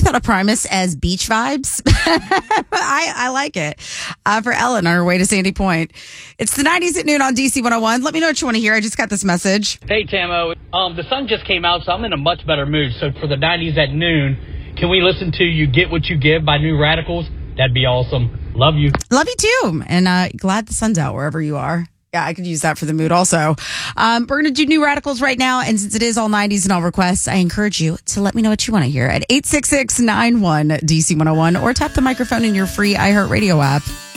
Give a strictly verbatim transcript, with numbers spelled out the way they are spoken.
thought of Primus as beach vibes. I, I like it. Uh, for Ellen on her way to Sandy Point. It's the nineties at noon on D C one oh one. Let me know what you want to hear. I just got this message. Hey, Tamo. Um, the sun just came out, so I'm in a much better mood. So for the nineties at noon, can we listen to You Get What You Give by New Radicals? That'd be awesome. Love you. Love you too. And uh, glad the sun's out wherever you are. Yeah, I could use that for the mood also. Um, we're going to do New Radicals right now. And since it is all nineties and all requests, I encourage you to let me know what you want to hear at eight six six, nine one, D C one oh one or tap the microphone in your free iHeartRadio app.